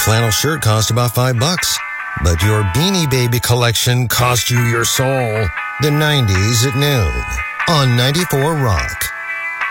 flannel shirt cost about $5, but your Beanie Baby collection cost you your soul. The 90s at noon on 94 Rock.